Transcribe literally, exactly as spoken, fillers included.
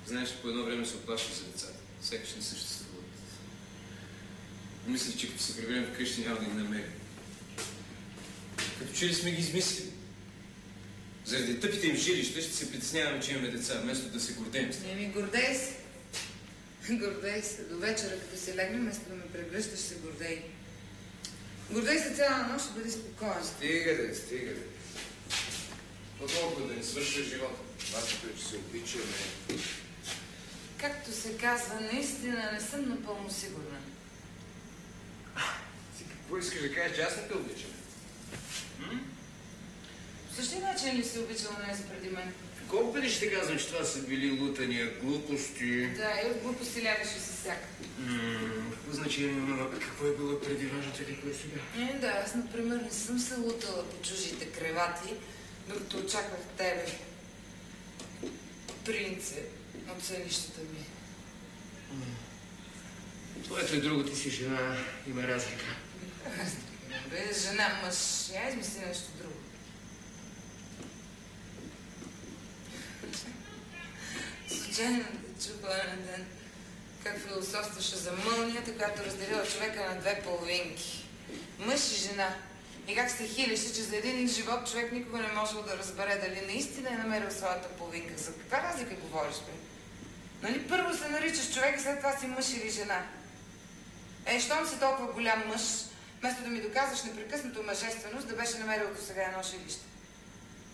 Знаеш, по едно време се оплашвах за децата. Сякаш не съществуват. Мислех, че като се приберем вкъщи няма да ги намерим. Като че ли сме ги измислили? Заради тъпите им жилища ще се притесняваме, че имаме деца, вместо да се гордеем с тях. Еми, гордей се. Гордей се. До вечера, като се легне, вместо да ме прегръщаш, се гордей. Гордей се цяла нощ, ще бъде спокоен. Стига де, стига де. По-толкова да не свършва живота. Важното е, че се обичаме. Както се казва, наистина не съм напълно сигурна. Ти какво искаш да кажеш, че аз не те обичам? М? По същия начин ли си обичал нея преди мен? Колко пъти ще казвам, че това са били лутания, глупости? Да, и от глупости лягаше си всяка. Ммм, какво значение има? Какво е било преди важното и какво е сега? Е, да, аз, например, не съм се лутала по чужите кревати, докато очаквах тебе, принце, от селищата ми. Твоето и другото си жена има разлика. Разлика? Бе, жена, мъж, я измисли нещо друго. Случайно да чуха един ден как философстваше за мълнията, която разделила човека на две половинки. Мъж и жена. И как се хилеше, че за един живот човек никога не можел да разбере дали наистина е намерил своята половинка. За каква разлика говориш, бе? Нали първо се наричаш човек и след това си мъж или жена? Е, щом си толкова голям мъж, вместо да ми доказваш непрекъснато мъжественост, да беше намерил до сега едно жилище.